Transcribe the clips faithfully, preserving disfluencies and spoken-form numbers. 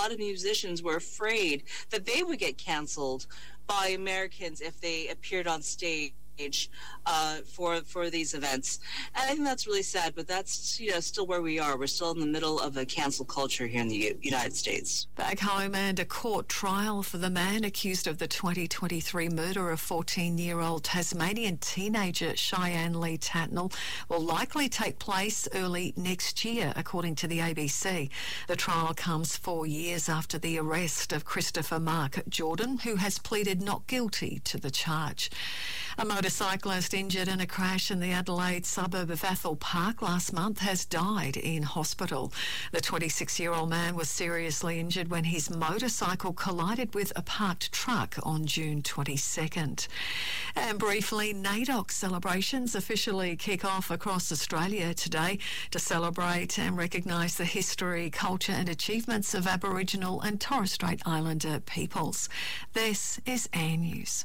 lot of musicians were afraid that they would get canceled by Americans if they appeared on stage uh, for for these events. And I think that's really sad, but that's, you know, still where we are. We're still in the middle of a cancel culture here in the U- United States. Back home, and a court trial for the man accused of the twenty twenty-three murder of fourteen-year-old Tasmanian teenager Cheyenne Lee Tatnall will likely take place early next year, according to the A B C. The trial comes four years after the arrest of Christopher Mark Jordan, who has pleaded not guilty to the charge. A motorcyclist injured in a crash in the Adelaide suburb of Athol Park last month has died in hospital. The twenty-six-year-old man was seriously injured when his motorcycle collided with a parked truck on June twenty-second. And briefly, NAIDOC celebrations officially kick off across Australia today to celebrate and recognise the history, culture and achievements of Aboriginal and Torres Strait Islander peoples. This is A News.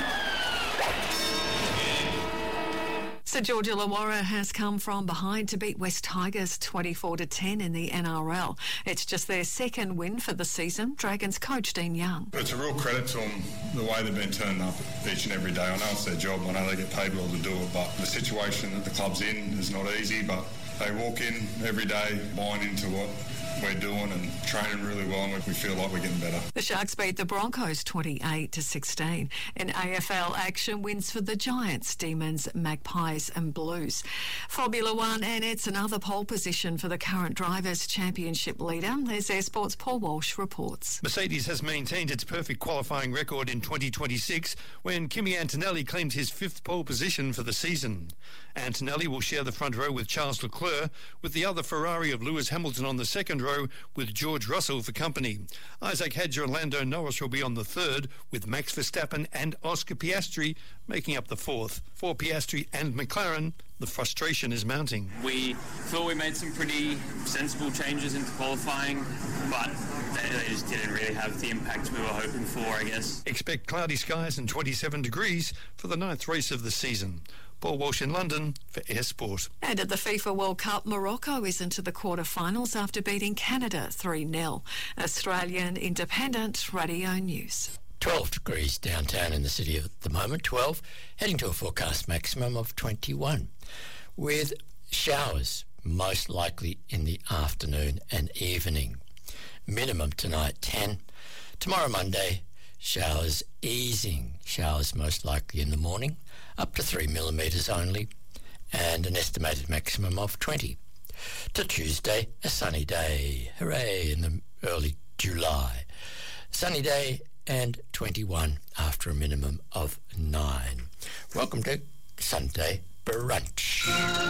St George Illawarra has come from behind to beat West Tigers twenty-four to ten in the N R L. It's just their second win for the season. Dragons coach Dean Young. It's a real credit to them, the way they've been turning up each and every day. I know it's their job, I know they get paid well to do it, but the situation that the club's in is not easy, but they walk in every day buying into what we're doing and training really well, and we feel like we're getting better. The Sharks beat the Broncos twenty-eight to sixteen. In A F L action, wins for the Giants, Demons, Magpies and Blues. Formula One, and it's another pole position for the current Drivers' Championship leader. There's Air Sports' Paul Walsh reports. Mercedes has maintained its perfect qualifying record in twenty twenty-six when Kimi Antonelli claimed his fifth pole position for the season. Antonelli will share the front row with Charles Leclerc, with the other Ferrari of Lewis Hamilton on the second row with George Russell for company. Isaac Hadjar and Lando Norris will be on the third, with Max Verstappen and Oscar Piastri making up the fourth. For Piastri and McLaren, the frustration is mounting. We thought we made some pretty sensible changes into qualifying, but they, they just didn't really have the impact we were hoping for, I guess. Expect cloudy skies and twenty-seven degrees for the ninth race of the season. Paul Walsh in London for Air Sport. And at the FIFA World Cup, Morocco is into the quarter-finals after beating Canada three nil. Australian Independent Radio News. twelve degrees downtown in the city at the moment, twelve, heading to a forecast maximum of twenty-one, with showers most likely in the afternoon and evening. Minimum tonight ten. Tomorrow Monday, showers easing, showers most likely in the morning, up to three millimetres only, and an estimated maximum of twenty. To Tuesday, a sunny day. Hooray, in the early July. Sunny day and twenty-one after a minimum of nine. Welcome to Sunday Brunch.